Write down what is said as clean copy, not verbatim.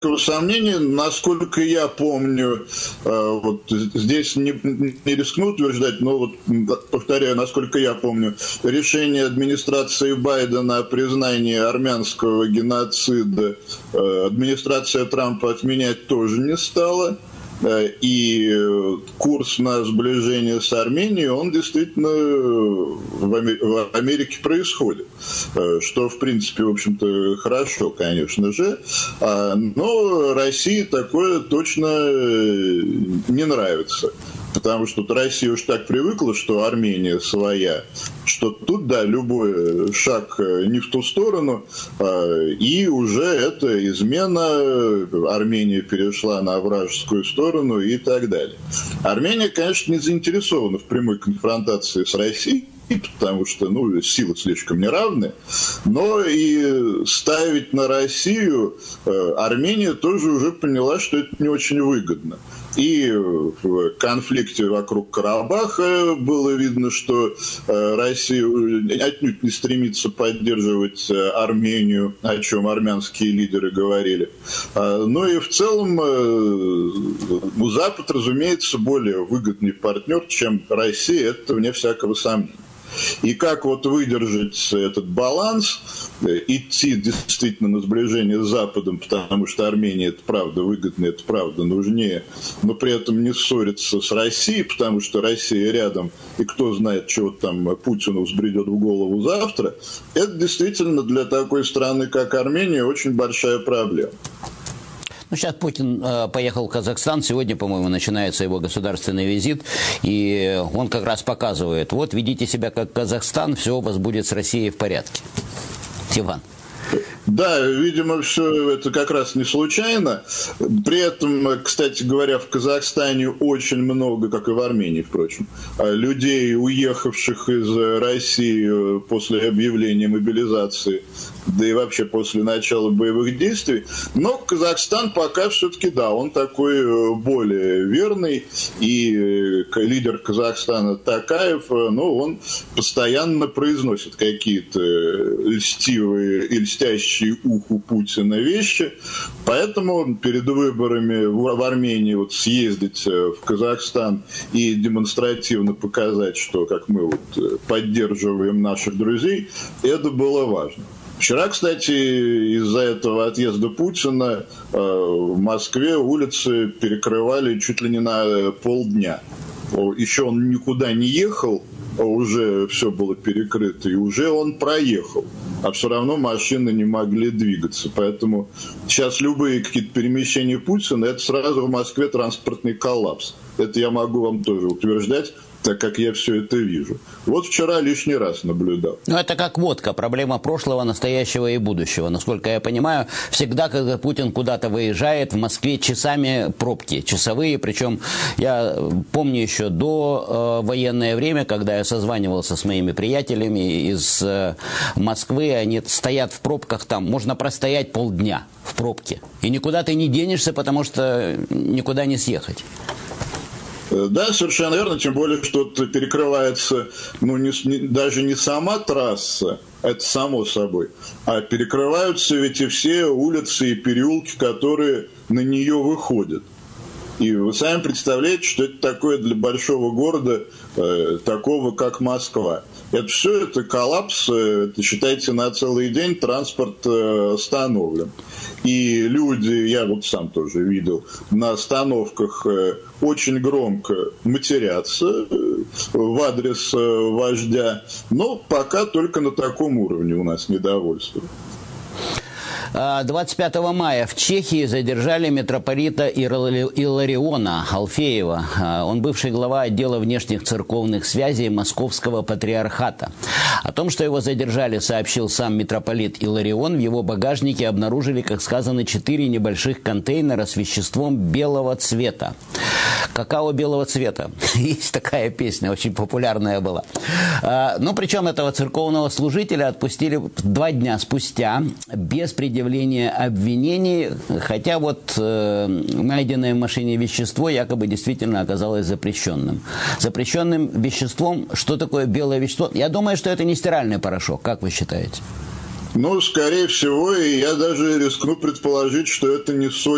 сомнений, насколько я помню, вот здесь не рискну утверждать, но вот повторяю, насколько я помню, решение администрации Байдена о признании армянского геноцида администрация Трампа отменять тоже не стала. И курс на сближение с Арменией, он действительно в Америке происходит, что, в принципе, в общем-то, хорошо, конечно же, но России такое точно не нравится. Потому что Россия уж так привыкла, что Армения своя, что тут, да, любой шаг не в ту сторону, и уже это измена, Армения перешла на вражескую сторону и так далее. Армения, конечно, не заинтересована в прямой конфронтации с Россией, потому что силы слишком неравны, но и ставить на Россию Армения тоже уже поняла, что это не очень выгодно. И в конфликте вокруг Карабаха было видно, что Россия отнюдь не стремится поддерживать Армению, о чем армянские лидеры говорили. Но и в целом Запад, разумеется, более выгодный партнер, чем Россия, это вне всякого сомнения. И как вот выдержать этот баланс, идти действительно на сближение с Западом, потому что Армения это правда выгодно, это правда нужнее, но при этом не ссориться с Россией, потому что Россия рядом, и кто знает, чего там Путину взбредет в голову завтра, это действительно для такой страны, как Армения, очень большая проблема. Сейчас Путин поехал в Казахстан, сегодня, по-моему, начинается его государственный визит, и он как раз показывает, вот, ведите себя как Казахстан, все у вас будет с Россией в порядке. Иван. Да, видимо, все это как раз не случайно. При этом, кстати говоря, в Казахстане очень много, как и в Армении, впрочем, людей, уехавших из России после объявления мобилизации, да и вообще после начала боевых действий. Но Казахстан пока все-таки, да, он такой более верный, и лидер Казахстана Токаев, он постоянно произносит какие-то льстивые и льстящие уху Путина вещи, поэтому перед выборами в Армении съездить в Казахстан и демонстративно показать, что как мы поддерживаем наших друзей, это было важно. Вчера, кстати, из-за этого отъезда Путина в Москве улицы перекрывали чуть ли не на полдня. Еще он никуда не ехал, уже все было перекрыто, и уже он проехал. А все равно машины не могли двигаться. Поэтому сейчас любые какие-то перемещения Путина, это сразу в Москве транспортный коллапс. Это я могу вам тоже утверждать, так как я все это вижу. Вот вчера лишний раз наблюдал. Это как водка, проблема прошлого, настоящего и будущего. Насколько я понимаю, всегда, когда Путин куда-то выезжает, в Москве часами пробки, часовые. Причем я помню еще до военное время, когда я созванивался с моими приятелями из Москвы, они стоят в пробках там, можно простоять полдня в пробке. И никуда ты не денешься, потому что никуда не съехать. Да, совершенно верно, тем более, что перекрывается даже не сама трасса, это само собой, а перекрываются ведь и все улицы и переулки, которые на нее выходят. И вы сами представляете, что это такое для большого города, такого как Москва. Это все, это коллапс, это, считайте, на целый день транспорт остановлен. И люди, я сам тоже видел, на остановках очень громко матерятся в адрес вождя, но пока только на таком уровне у нас недовольство. 25 мая в Чехии задержали митрополита Иллариона Алфеева. Он бывший глава отдела внешних церковных связей Московского патриархата. О том, что его задержали, сообщил сам митрополит Илларион. В его багажнике обнаружили, как сказано, 4 небольших контейнера с веществом белого цвета. Какао белого цвета. Есть такая песня, очень популярная была. Но причем этого церковного служителя отпустили 2 дня спустя, без предъявления обвинений, хотя найденное в машине вещество якобы действительно оказалось запрещенным. Запрещенным веществом, что такое белое вещество? Я думаю, что это не стиральный порошок, как вы считаете? Скорее всего, и я даже рискну предположить, что это не соль.